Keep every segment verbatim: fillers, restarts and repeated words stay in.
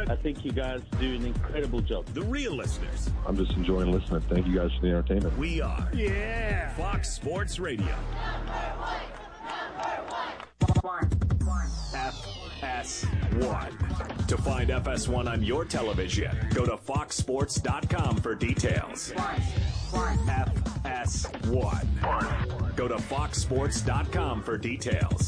I think you guys do an incredible job. The real listeners. I'm just enjoying listening. Thank you guys for the entertainment. We are. Yeah. Fox Sports Radio. F S one. To find F S one on your television, go to fox sports dot com for details. F S one. Go to fox sports dot com for details.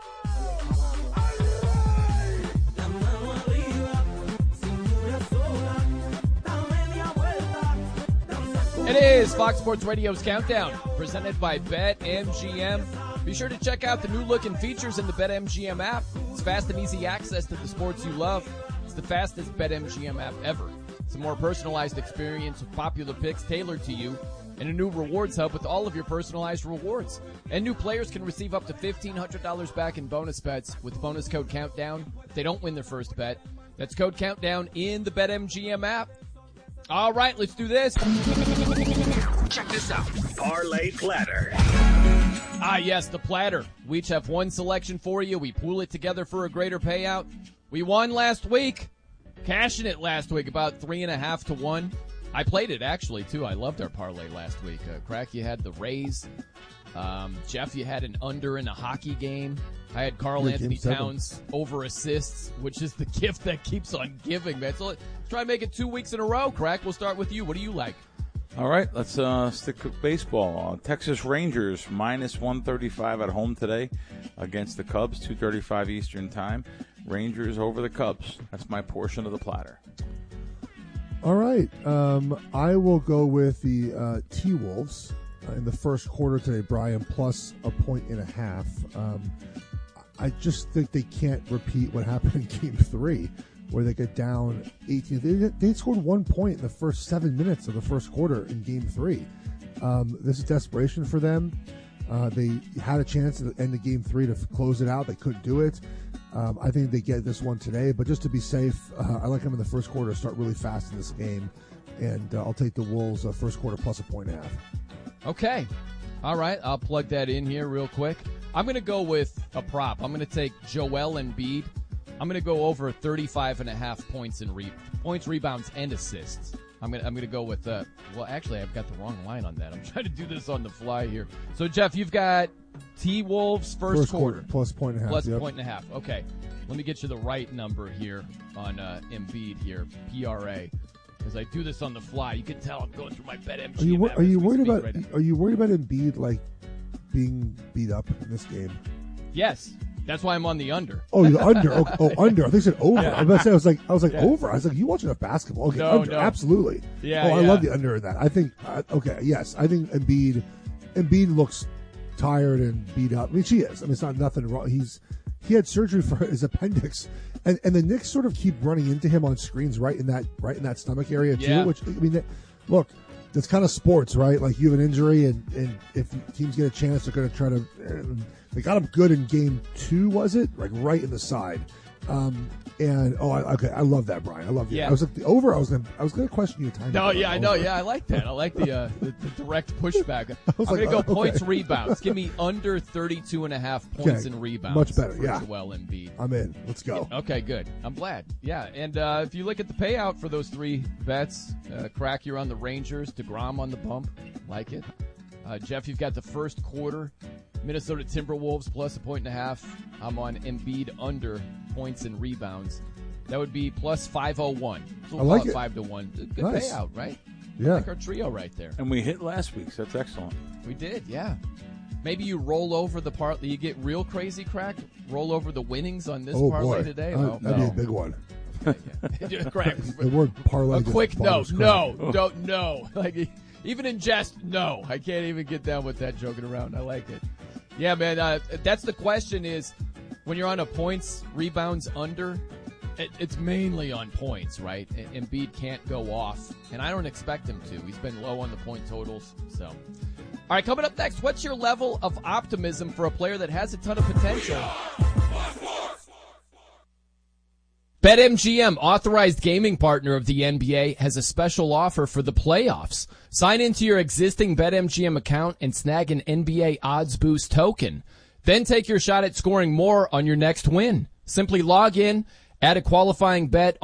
It is Fox Sports Radio's Countdown, presented by BetMGM. Be sure to check out the new look and features in the BetMGM app. It's fast and easy access to the sports you love. It's the fastest BetMGM app ever. It's a more personalized experience with popular picks tailored to you, and a new rewards hub with all of your personalized rewards. And new players can receive up to fifteen hundred dollars back in bonus bets with bonus code Countdown if they don't win their first bet. That's code Countdown in the BetMGM app. All right, let's do this. Check this out. Parlay Platter. Ah, yes, the platter. We each have one selection for you. We pool it together for a greater payout. We won last week. Cashing it last week, about three and a half to one. I played it, actually, too. I loved our parlay last week. Uh, Crack, you had the Rays. Um, Jeff, you had an under in a hockey game. I had Karl Anthony Towns over assists, which is the gift that keeps on giving, man. So let's try and make it two weeks in a row. Crack, we'll start with you. What do you like? All right, let's uh, stick with baseball. Uh, Texas Rangers minus one thirty-five at home today against the Cubs, two thirty-five Eastern time. Rangers over the Cubs. That's my portion of the platter. All right, um, I will go with the uh, T-Wolves uh, in the first quarter today, Brian, plus a point and a half. Um, I just think they can't repeat what happened in Game three, where they get down eighteen. They, they scored one point in the first seven minutes of the first quarter in Game three. Um, this is desperation for them. Uh, they had a chance at the end of Game three to close it out. They couldn't do it. Um, I think they get this one today, but just to be safe, uh, I like them in the first quarter to start really fast in this game, and uh, I'll take the Wolves uh, first quarter plus a point and a half. Okay. All right, I'll plug that in here real quick. I'm going to go with a prop. I'm going to take Joel Embiid. I'm going to go over thirty-five and a half points in re- points, rebounds, and assists. I'm going to I'm going to go with uh well, actually, I've got the wrong line on that. I'm trying to do this on the fly here. So, Jeff, you've got T-Wolves first, first quarter. quarter. Plus point and a half. Plus yep. point and a half. Okay. Let me get you the right number here on uh, Embiid here, P R A. As I do this on the fly, you can tell I'm going through my BetMGM. Are you, app are you as we worried speak about right now. Are you worried about Embiid like being beat up in this game? Yes. That's why I'm on the under. Oh, the under. Oh, oh, under. I think you said over. Yeah. I was about to say, I was like, I was like Yeah. over. I was like, you watching enough basketball? Okay, No, under. no. Absolutely. Yeah, Oh, I yeah. love the under in that. I think. Uh, okay, yes, I think Embiid. Embiid looks tired and beat up. I mean, she is. I mean, it's not nothing wrong. He's he had surgery for his appendix, and and the Knicks sort of keep running into him on screens right in that right in that stomach area too. Yeah. Which I mean, that, look. That's kind of sports, right? Like you have an injury, and, and if teams get a chance, they're going to try to. Uh, they got him good in game two, was it? Like right in the side. Um, and oh, I, okay, I love that, Brian. I love you. Yeah. I was like the over. I was gonna, I was going to question your time. No, yeah, I know. Yeah, I like that. I like the uh, the, the direct pushback. I'm was going like, to go uh, okay. points, rebounds. Give me under thirty-two and a half points Okay, in rebounds. much better, for yeah. Joel Embiid. I'm in. Let's go. Okay, good. I'm glad. Yeah, and uh, if you look at the payout for those three bets, uh, Crack, you're on the Rangers. DeGrom on the bump. Like it. Uh, Jeff, you've got the first quarter. Minnesota Timberwolves plus a point and a half. I'm on Embiid under points and rebounds. That would be plus five oh one. So we'll I like call it it. five to one. Good Nice. payout, right? Yeah. Like our trio right there. And we hit last week, so that's excellent. We did, yeah. Maybe you roll over the part that you get real crazy, Crack. Roll over the winnings on this Oh parlay boy, today. Uh, Oh, that'd no. be a big one. Yeah. Crack. The word parlay. A just quick no, bothers no, Craig. don't, no. Like even in jest, no. I can't even get down with that joking around. I like it. Yeah, man. Uh, that's the question: is when you're on a points rebounds under, it, it's mainly on points, right? And Embiid can't go off, and I don't expect him to. He's been low on the point totals. So, all right, coming up next, what's your level of optimism for a player that has a ton of potential? BetMGM, authorized gaming partner of the N B A, has a special offer for the playoffs. Sign into your existing BetMGM account and snag an N B A Odds Boost token. Then take your shot at scoring more on your next win. Simply log in, add a qualifying bet